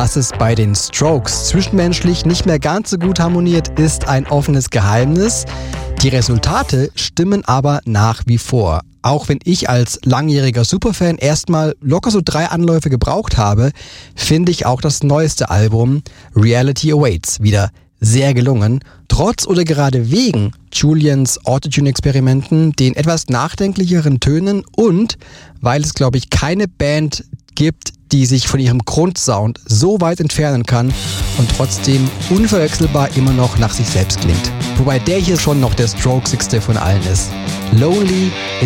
Dass es bei den Strokes zwischenmenschlich nicht mehr ganz so gut harmoniert, ist ein offenes Geheimnis. Die Resultate stimmen aber nach wie vor. Auch wenn ich als langjähriger Superfan erstmal locker so 3 Anläufe gebraucht habe, finde ich auch das neueste Album Reality Awaits wieder sehr gelungen. Trotz oder gerade wegen Julians Autotune-Experimenten, den etwas nachdenklicheren Tönen und weil es, glaube ich, keine Band gibt, die sich von ihrem Grundsound so weit entfernen kann und trotzdem unverwechselbar immer noch nach sich selbst klingt. Wobei der hier schon noch der Strokesigste von allen ist. Lonely